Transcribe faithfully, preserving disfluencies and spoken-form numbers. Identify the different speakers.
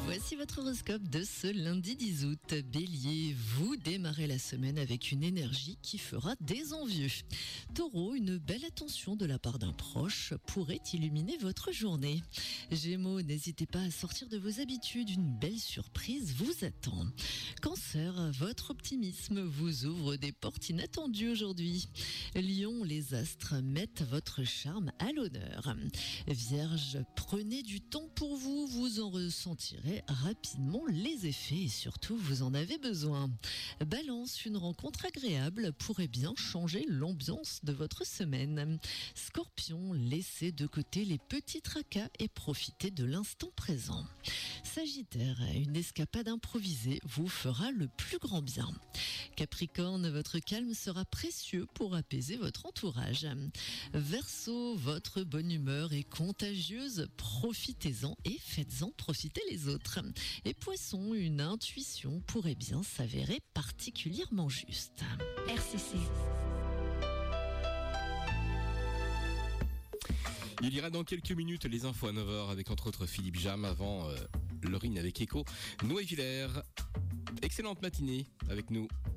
Speaker 1: Voici votre horoscope de ce lundi dix août. Bélier, vous démarrez la semaine avec une énergie qui fera des envieux. Taureau, une belle attention de la part d'un proche pourrait illuminer votre journée. Gémeaux, n'hésitez pas à sortir de vos habitudes, une belle surprise vous attend. Cancer, votre optimisme vous ouvre des portes inattendues aujourd'hui. Lion, les astres mettent votre charme à l'honneur. Vierge, prenez du temps pour vous, vous en ressentirez rapidement les effets et surtout vous en avez besoin. Balance, une rencontre agréable pourrait bien changer l'ambiance de votre semaine. Scorpion, laissez de côté les petits tracas et profitez de l'instant présent. Sagittaire, une escapade improvisée vous fera le plus grand bien. Capricorne, votre calme sera précieux pour apaiser votre entourage. Verseau, votre bonne humeur est contagieuse, profitez-en et faites-en profiter les autres. Et Poisson, une intuition pourrait bien s'avérer particulièrement juste.
Speaker 2: R C C.
Speaker 3: Il ira dans quelques minutes les infos à neuf heures avec entre autres Philippe Jam avant euh, Laurine avec Echo. Noé Villers, excellente matinée avec nous.